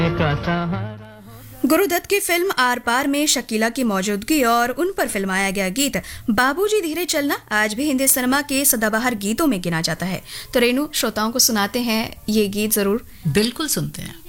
गुरुदत्त की फिल्म आर पार में शकीला की मौजूदगी और उन पर फिल्माया गया गीत बाबूजी धीरे चलना आज भी हिंदी सिनेमा के सदाबहार गीतों में गिना जाता है। तो रेनू, श्रोताओं को सुनाते हैं ये गीत जरूर। बिल्कुल सुनते हैं।